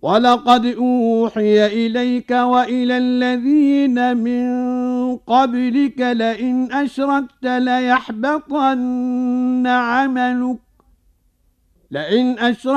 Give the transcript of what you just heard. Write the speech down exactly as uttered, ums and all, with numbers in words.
وَلَقَدْ أُوحِيَ إِلَيْكَ وَإِلَى الَّذِينَ مِن قَبْلِكَ لَئِنْ أَشْرَكْتَ لَيَحْبَطَنَّ عَمَلُكَ لَئِنْ أَشْرَكْتَ